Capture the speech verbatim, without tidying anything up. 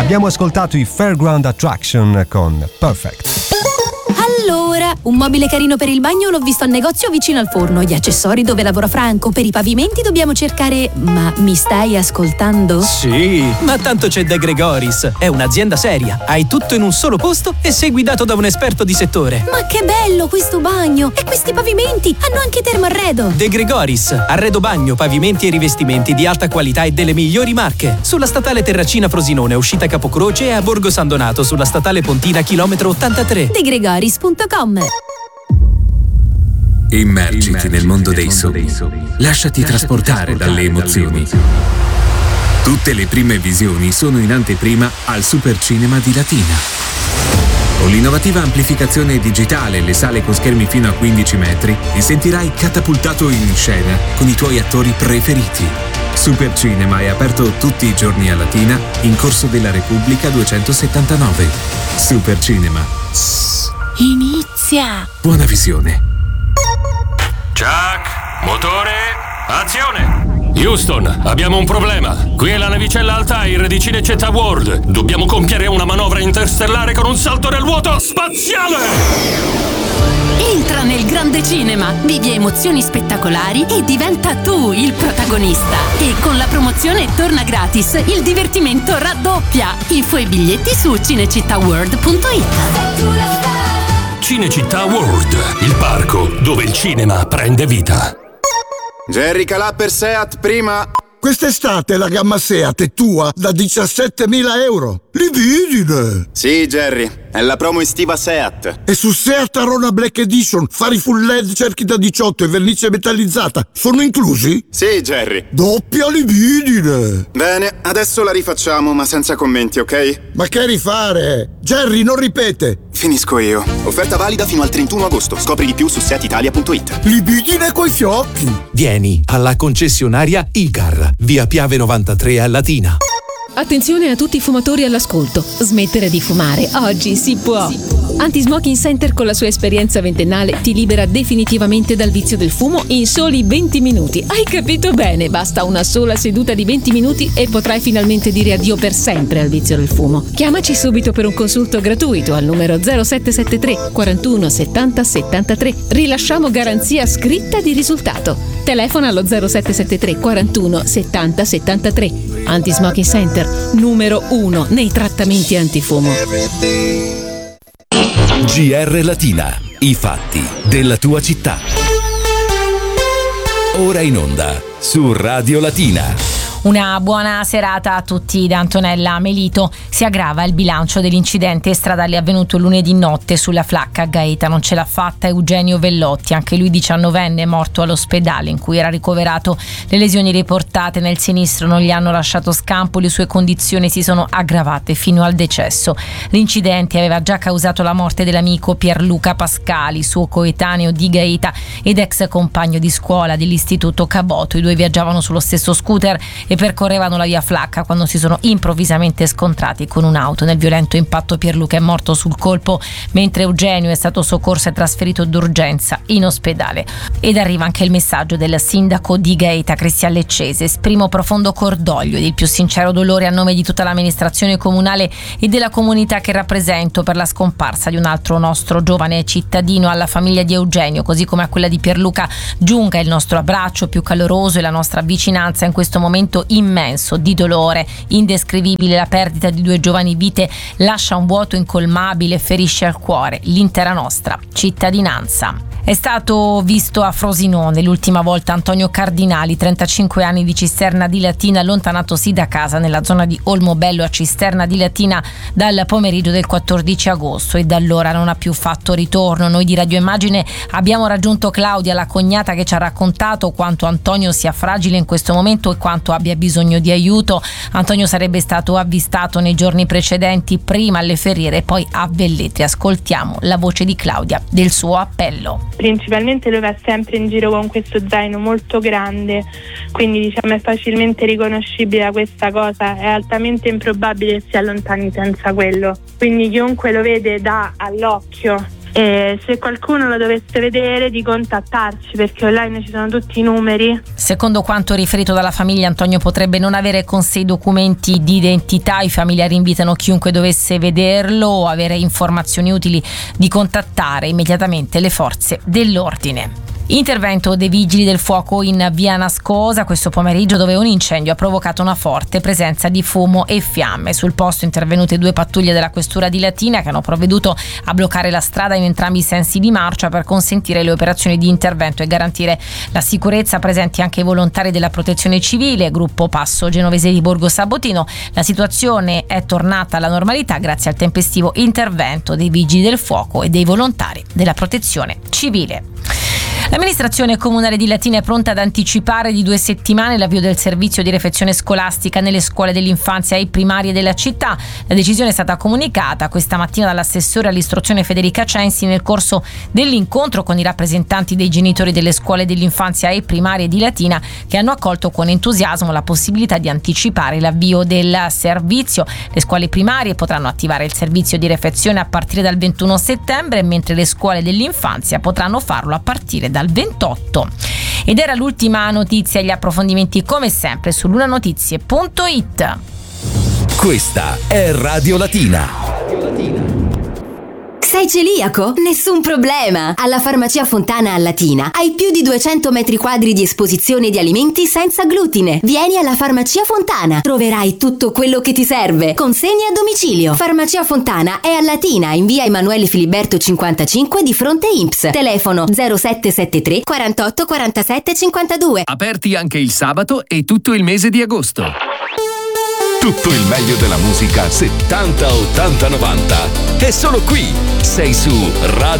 Abbiamo ascoltato i Fairground Attraction con Perfect. Allora, un mobile carino per il bagno l'ho visto al negozio vicino al forno. Gli accessori dove lavora Franco. Per i pavimenti dobbiamo cercare... Ma mi stai ascoltando? Sì, ma tanto c'è De Gregoris. È un'azienda seria. Hai tutto in un solo posto e sei guidato da un esperto di settore. Ma che bello questo bagno! E questi pavimenti hanno anche termoarredo. De Gregoris, arredo bagno, pavimenti e rivestimenti di alta qualità e delle migliori marche. Sulla statale Terracina Frosinone, uscita Capocroce, e a Borgo San Donato sulla statale Pontina chilometro ottantatré. De Gregoris punto com. Immergiti nel mondo dei sogni. Lasciati trasportare dalle emozioni. Tutte le prime visioni sono in anteprima al Supercinema di Latina. Con l'innovativa amplificazione digitale e le sale con schermi fino a quindici metri, ti sentirai catapultato in scena con i tuoi attori preferiti. Supercinema è aperto tutti i giorni a Latina, in Corso della Repubblica duecentosettantanove. Supercinema. Inizia! Buona visione. Chuck, motore, azione! Houston, abbiamo un problema. Qui è la navicella Altair di Cinecittà World. Dobbiamo compiere una manovra interstellare con un salto nel vuoto spaziale! Entra nel grande cinema, vivi emozioni spettacolari e diventa tu il protagonista. E con la promozione Torna Gratis, il divertimento raddoppia. Info e biglietti su cinecittàworld punto it. Cinecittà World, il parco dove il cinema prende vita. Jerry calà per Seat prima. Quest'estate la gamma Seat è tua da diciassettemila euro. Libidine! Sì, Jerry, è la promo estiva Seat. E su Seat Arona Black Edition, fari full L E D, cerchi da diciotto e vernice metallizzata sono inclusi? Sì, Jerry. Doppia libidine! Bene, adesso la rifacciamo, ma senza commenti, ok? Ma che rifare? Jerry, non ripete! Finisco io. Offerta valida fino al trentuno agosto. Scopri di più su seat italia punto it. Libidine coi fiocchi! Vieni alla concessionaria Icar, via Piave novantatré a Latina. Attenzione a tutti i fumatori all'ascolto. Smettere di fumare oggi si può. Anti-Smoking Center con la sua esperienza ventennale ti libera definitivamente dal vizio del fumo in soli venti minuti. Hai capito bene? Basta una sola seduta di venti minuti e potrai finalmente dire addio per sempre al vizio del fumo. Chiamaci subito per un consulto gratuito al numero zero sette sette tre quarantuno settanta settantatré. Rilasciamo garanzia scritta di risultato. Telefona allo zero sette sette tre quarantuno settanta settantatré. Anti-Smoking Center, numero uno nei trattamenti antifumo. G R Latina, i fatti della tua città. Ora in onda su Radio Latina. Una buona serata a tutti da Antonella Melito. Si aggrava il bilancio dell'incidente stradale avvenuto lunedì notte sulla Flacca a Gaeta. Non ce l'ha fatta Eugenio Vellotti, anche lui diciannovenne, morto all'ospedale in cui era ricoverato. Le lesioni riportate nel sinistro non gli hanno lasciato scampo, le sue condizioni si sono aggravate fino al decesso. L'incidente aveva già causato la morte dell'amico Pierluca Pascali, suo coetaneo di Gaeta ed ex compagno di scuola dell'istituto Caboto. I due viaggiavano sullo stesso scooter e percorrevano la via Flacca quando si sono improvvisamente scontrati con un'auto. Nel violento impatto Pierluca è morto sul colpo, mentre Eugenio è stato soccorso e trasferito d'urgenza in ospedale. Ed arriva anche il messaggio del sindaco di Gaeta, Cristian Leccese. Esprimo profondo cordoglio ed il più sincero dolore a nome di tutta l'amministrazione comunale e della comunità che rappresento per la scomparsa di un altro nostro giovane cittadino. Alla famiglia di Eugenio, così come a quella di Pierluca, giunga il nostro abbraccio più caloroso e la nostra vicinanza in questo momento immenso di dolore indescrivibile. La perdita di due giovani vite lascia un vuoto incolmabile e ferisce al cuore l'intera nostra cittadinanza. È stato visto a Frosinone l'ultima volta Antonio Cardinali, trentacinque anni, di Cisterna di Latina, allontanatosi da casa nella zona di Olmobello a Cisterna di Latina dal pomeriggio del quattordici agosto, e da allora non ha più fatto ritorno. Noi di Radio Immagine abbiamo raggiunto Claudia, la cognata, che ci ha raccontato quanto Antonio sia fragile in questo momento e quanto abbia bisogno di aiuto. Antonio sarebbe stato avvistato nei giorni precedenti, prima alle Ferriere e poi a Velletri. Ascoltiamo la voce di Claudia, del suo appello. Principalmente lui va sempre in giro con questo zaino molto grande, quindi diciamo è facilmente riconoscibile da questa cosa, è altamente improbabile che si allontani senza quello, quindi chiunque lo vede dà all'occhio e se qualcuno lo dovesse vedere di contattarci, perché online ci sono tutti i numeri. Secondo quanto riferito dalla famiglia, Antonio potrebbe non avere con sé i documenti di identità. I familiari invitano chiunque dovesse vederlo o avere informazioni utili di contattare immediatamente le forze dell'ordine. Intervento dei vigili del fuoco in via Nascosa questo pomeriggio, dove un incendio ha provocato una forte presenza di fumo e fiamme. Sul posto intervenute due pattuglie della questura di Latina, che hanno provveduto a bloccare la strada in entrambi i sensi di marcia per consentire le operazioni di intervento e garantire la sicurezza. Presenti anche i volontari della Protezione Civile, gruppo Passo Genovese di Borgo Sabotino. La situazione è tornata alla normalità grazie al tempestivo intervento dei vigili del fuoco e dei volontari della Protezione Civile. L'amministrazione comunale di Latina è pronta ad anticipare di due settimane l'avvio del servizio di refezione scolastica nelle scuole dell'infanzia e primarie della città. La decisione è stata comunicata questa mattina dall'assessore all'istruzione Federica Censi nel corso dell'incontro con i rappresentanti dei genitori delle scuole dell'infanzia e primarie di Latina, che hanno accolto con entusiasmo la possibilità di anticipare l'avvio del servizio. Le scuole primarie potranno attivare il servizio di refezione a partire dal ventuno settembre, mentre le scuole dell'infanzia potranno farlo a partire dal ventotto. Ed era l'ultima notizia. Gli approfondimenti come sempre su lunanotizie punto it. Questa è Radio Latina. Sei celiaco? Nessun problema! Alla Farmacia Fontana a Latina hai più di duecento metri quadri di esposizione di alimenti senza glutine. Vieni alla Farmacia Fontana, troverai tutto quello che ti serve. Consegna a domicilio. Farmacia Fontana è a Latina, in via Emanuele Filiberto cinquantacinque di fronte I N P S. Telefono zero sette sette tre quarantotto quarantasette cinquantadue. Aperti anche il sabato e tutto il mese di agosto. Tutto il meglio della musica settanta, ottanta, novanta. È solo qui. Sei su Radio